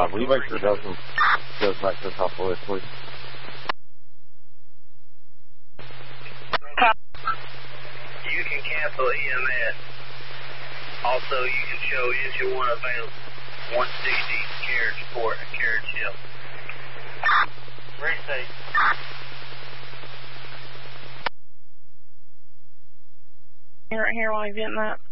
Will you make sure Dustin goes back to the top of the list, please? You can cancel EMS. Also, you can show issue 1 available. 160 carriage port and carriage ship. Restate. You're right here while you're getting that.